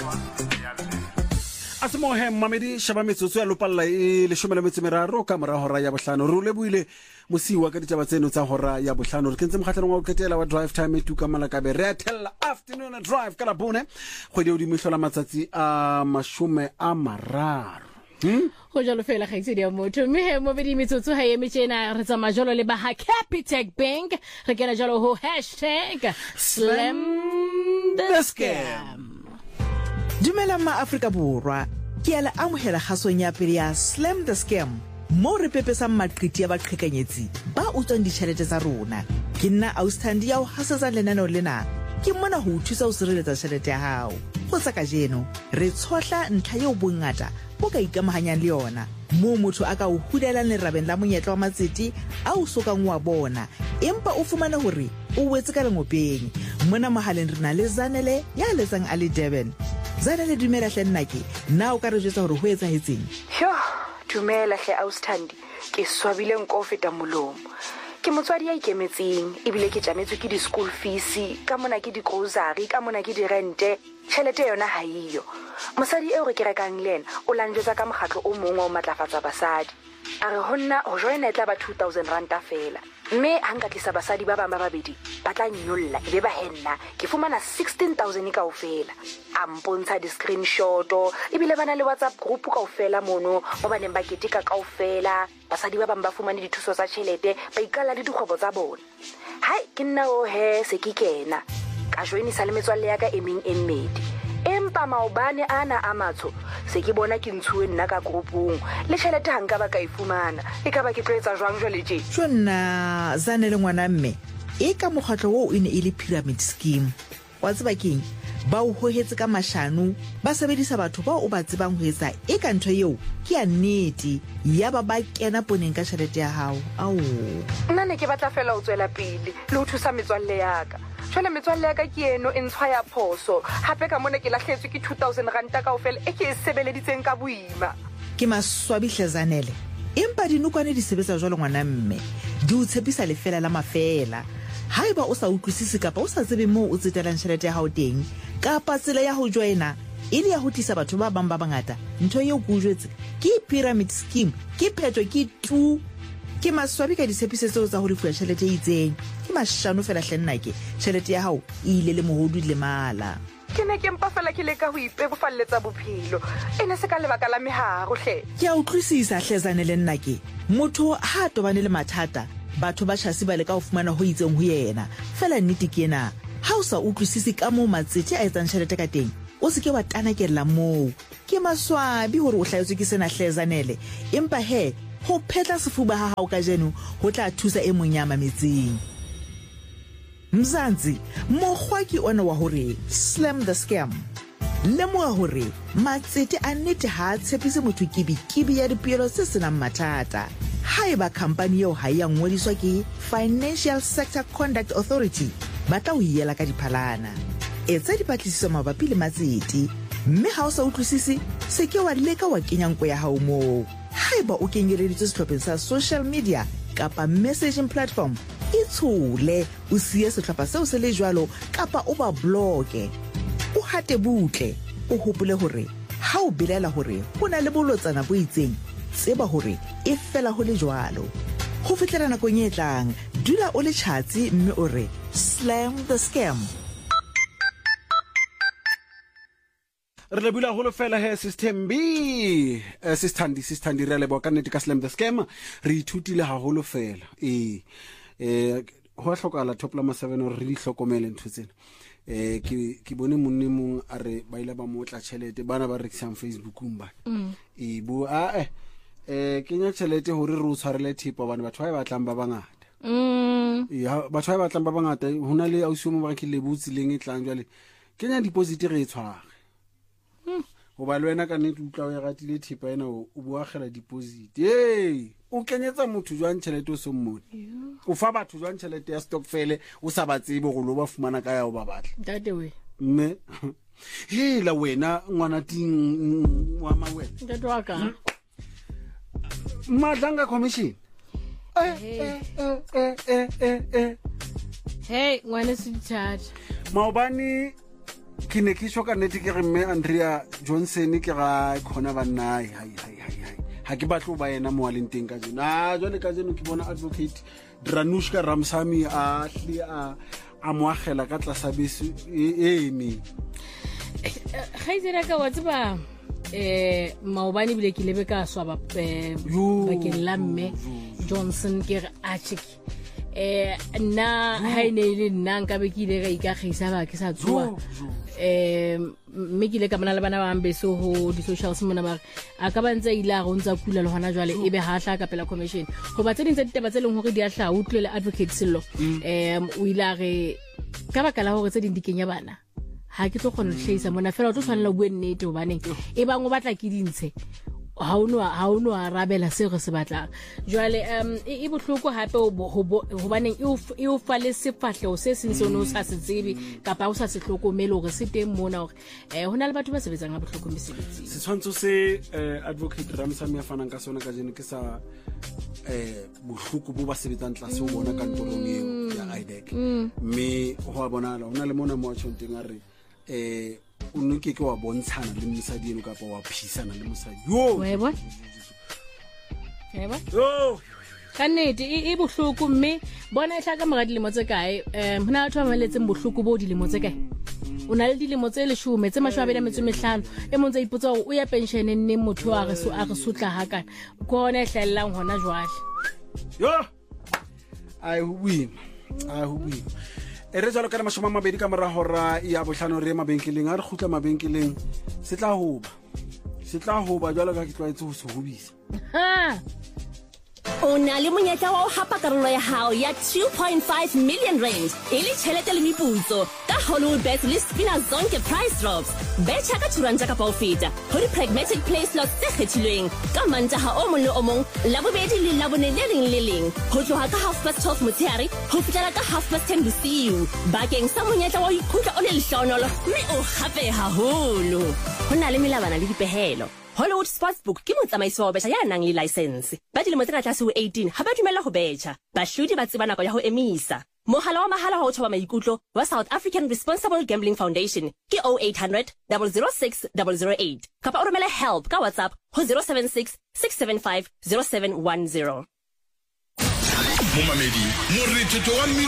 Asimohe mamedi shaba metsotso ya lopalla e le 13 ka mora hora ya bohlano re le buile mosiwa ka ditaba tseno tsa hora ya bohlano re kentse mokgatlano wa ketela wa drive time e tuka malakabe re tella afternoon drive ka la bone kgwedi di mehlola matsatsi a 30 go jalo fela ga itse dia motho mme mo bedi metsotso ha eme tsena re tsa majolo le ba ha Capitec Bank re kena jalo ho #slam the scam. Dumela ma Afrika Borwa ke ala amohela gasong ya pele ya Slam the Scam mo re pepesang maqiti ya baqhekanyetsi ba utswang ditšhelete tsa rona ke nna Austhandi ya ho hasetsa lenaneo lena ke mona ho thusa ho sireletsa tšhelete ya hao go tsa kajeno re tshohla ntlha eo bongata bo ka ikamahanyang le yona mo motho a ka o hulela lerabeng la monyetla wa matsete a o sokang wa bona empa o fumana hore o wetse ka lengopeng mona mohaleng re na le Zanele ya letsang a le Durban. Zanele dumela hle nnake na o ka re jwetsa hore ho etsahetseng? Dumela hle Austhandi ke swabile nko feta molomo ke motswadi ya ikemetseng ebile ke tlametswe ke di school fees ka mona ke di grocery ka mona ke di rente tšhelete yona ha iyo mosadi eo re ke rekang lena o lanjwetsa ka mogatlo o mongwe o matlafatsa basadi a re honna ho joina e tla ba 2000 ranta fela mme hanga tlisa basadi ba bang ba babedi ba tla nyolla ebe ba henna ke fumana 16000 ka ofela a mpontsha di screenshot ebile bana le WhatsApp group ka ofela mono mo baneng ba ketika ka ofela basadi ba bang ba fumane dithuso tsa tšhelete ba ikala le dikgwebo tsa bona hai ke nna o he se ke kena ka joina sa le metswalle ya ka emeng emmedi empa maobane ana a matsho se ke bona ke ntshuwe nna ka groupung le tšhelete hanga ba ka ifumana e ka ba ke tloetsa jwang jwale tje Jonna Zanele ngwana mme e ka mokgatlo o ine e le pyramid scheme wa tseba keng ba o hohetse ka mashano ba sebedisa batho ba o ba tsebang ho etsa e ka ntho eo ke ya nnete ya ba kena poneng ka tšhelete ya hao ao nna ne ke batla fela o tswela pele le ho thusa metswalle ya ka jwale metswalle ya ka ke eno e ntshwa ya phoso hape ka mona ke lahletswe ke 2000 ranta ka ofela e ke e sebeleditseng ka boima ke maswabihle Zanele empa dinokwane di sebetsa jwalo ngwana mme di o tshepisa lefela la mafela haeba o sa utlwisisi kapa o sa tsebe moo o tsetelang tšhelete ya hao teng kapa tsela ya ho joina e le ya ho tlisa batho ba bang ba bangata ntho eo go jwetse ke pyramid scheme ke phetho ke tu ke maswabi ka disepise tseo tsa ho lefuwa tšhelete e itseng ke mashano fela hle nnake tšhelete ya hao e ile le mohodu le mala ke ne ke mpa fela ke leka ho ipebofalletsa bophelo ene se ka lebaka la meharo hle ke a utlwisisa hle Zanele nnake motho ha tobane le mathata batho ba tšhasi ba le ka ho fumana ho itseng ho yena fela nnete ke ena ha o sa utlwisisi ka moo matsete a etsang tšhelete ka teng o se ke wa tanakerela moo ke maswabi hore o hlaetswe ke sena hle Zanele empa he ho phetla sefuba ha hao ka jeno ho tla thusa e mong ya mametseng Mzansi mokgwa ke ona wa hore Slam the Scam lemoga hore matsete a nnete ha tshepise motho kibi ya dipielo se senang mathata haeba company eo ha ya ngodiswa ke Financial Sector Conduct Authority ba tla o hiela ka diphalana etsa dipatlisiso mabapi le matsete mme ha o sa utlwisisi se ke wa leka wa kenya nko ya hao moo haeba o kenyeleditswe sehlopheng sa social media kapa messaging platform itshole o siye sehlopha seo se le jwalo kapa o ba bloke o hate butle o hopole hore ha o belela hore ho na le bolotsana bo itseng tseba hore e fela ho le jwalo ho fitlela nakong e tlang dula o le tjhatsi mme o re Slam the Scam re le bula holo fela he Sistembi Sistandi re le bo ka nnete ka Slam the Scam re ithutile ha holo fela ho hlokala top la 7 re di hlokomele ntho tsena ke bone monna mong a re ba ile ba motla tšhelete bana ba rekisang Facebookung ba bo kenya tšhelete hore re o tshwarele thipa bana batho ba batlang ba bangata batho ba batlang ba bangata hona le ausiyo ba ke lebutsi leng e tlang jwale kenya deposit re e tshware o ba lwena ka nnete utla o ya ratile thipa ena o buagela deposit o kenyetsa motho jwang tšhelete o se mmone o fa batho jwang tšhelete ya stokvel o sa ba tsebe go lo ba fumana ka ya o ba batla date we mme la wena ngwana ting wa mawena date wa ka madlanga commission hey ngwana se tšhatša maobane ke ne ke shoka nnete ke re mme Andrea Johnson ke ga khona banna hai ha ke batlo ba yena mo waleng teng ka jona jone ka jeno ke bona advocate Dranushka Ramsamy a hli a moagela ka tlasa besu eme ga itsena ka wa tseba maobane bile ke lebe ka swaba bakeng la mme Johnson ke re achik nna ha ine le nna nka be ke ile ga ikagisa ba ke sa tsoa mme ke ile ka bona le bana ba ambeso ho di socials mona ba a ka ba ntse ila go ntsa kula le hona jwale ebe ha hla ka pela commission go ba tse ding tse ditaba tse leng hore di a hla utlwele advocate sello o ila re ka baka la hore tse ding di kenya bana ha ke tlo kgona go hlahisa mona fela o tlo tshwanela bue nnete hobaneng e bang o batla ke dintshe ha uno arabela se re se batlang jwale e bohloko hape hobaneng e o fa le sefahleo se seng se o sa se tsebe kapa o sa se hlokomele hore se teng mona hore hona le batho ba sebetsang ga bohloko mesebetsi se tshwantso se advocate Ramsamy a fanang ka sona ka jeno ke sa bohloko bo ba sebetsang tlase o bona kantorong eo ya IDEC mme ho bonala ona le mona mo a tshwanteng a re o no ke wa bontshana le mosadi eno kapa wa phisana le mosadi webo kannete e bohloko mme bona e tla ka mora dilemo tse kae hona batho ba maletseng bohloko bo dilemo tse kae o na le dilemo tse 10 tse 25 e mong tsa ipotsa hore o ya pension nne motho a re sutla hakana go hona e hlaelang hona jwale I win re jalo ka le 20 ka mora hora ya bohlano re mabenkeleng a re khutla mabenkeleng se tla hoba jalo ka ke tlwaetse ho se hobisa o na le monyetla wa ho hapa karolo ya hao ya 2.5 million rand e le tjhelete le meputso ka Hollywoodbets le Spina Zonke price drops betcha ka turanta ka paufita ho di pragmatic play slots tse kgethilweng ka mantaha o mong le o mong la bobedi le la bone le leng ho tloha ka 12:30 motshehare ho fihlela ka 10:30 bosiu bakeng sa monyetla wa ho ikhutla o le lehlonolo mme o hape haholo ho na le melabana le dipehelo Hollywood Sportsbook ke motsamaiso wa betjha ya nang le license ba dilemo tse ka tlase ho 18 ha ba dumella ho betjha bahlodi ba tseba nako ya ho emisa mohala wa mahala wa ho thoba maikutlo wa South African Responsible Gambling Foundation ke 0800 006 008 kapa o romela help ka WhatsApp ho 076 675 0710 Momamedi, mo re tshotho wa mmino